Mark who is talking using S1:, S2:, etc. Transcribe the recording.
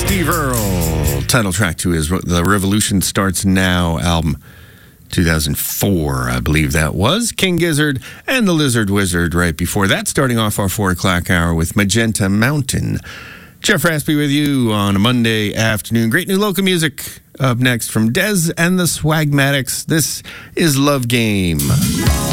S1: Steve Earle, title track to his The Revolution Starts Now album, 2004, I believe that was. King Gizzard and the Lizard Wizard right before that, starting off our 4 o'clock hour with Magenta Mountain. Jeff Raspy with you on a Monday afternoon. Great new local music up next from Dez and the Swagmatics. This is Love Game.